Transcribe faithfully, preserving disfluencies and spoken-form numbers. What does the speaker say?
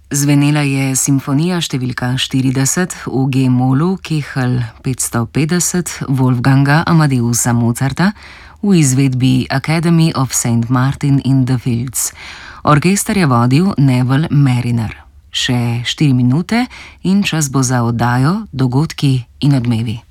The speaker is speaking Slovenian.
Zvenela je simfonija številka štirideset v G-molu Kehl petsto petdeset Wolfganga Amadeusa Mozarta v izvedbi Academy of Saint Martin in the Fields. Orkester je vodil Neville Marriner. Še štiri minute in čas bo za oddajo Dogodki in odmevi.